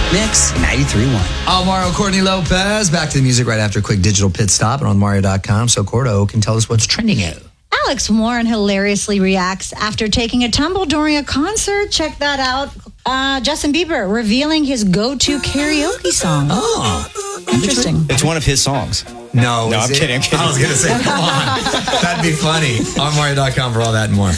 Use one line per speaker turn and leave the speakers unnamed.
Mix 93.1.
Mario Courtney Lopez. Back to the music right after a quick digital pit stop and on Mario.com. So Cordo can tell us what's trending out.
Alex Warren hilariously reacts after taking a tumble during a concert. Check that out. Justin Bieber revealing his go-to karaoke song.
Oh,
interesting.
It's one of his songs.
No,
I'm kidding.
I was going to say, come on. That'd be funny. On Mario.com for all that and more.